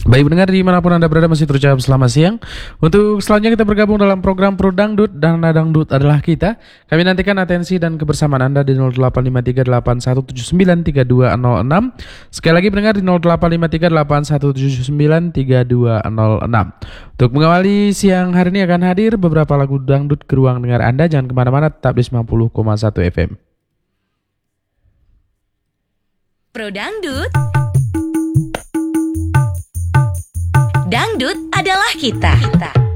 Baik pendengar dimanapun Anda berada masih terucap selamat siang. Untuk selanjutnya kita bergabung dalam program Pro Dangdut dan Dangdut adalah kita. Kami nantikan atensi dan kebersamaan Anda di 085381793206. Sekali lagi pendengar di 085381793206. Untuk mengawali siang hari ini akan hadir beberapa lagu dangdut ke ruang dengar Anda. Jangan kemana-mana, tetap di 90,1 FM. Pro Dangdut. Dangdut adalah kita.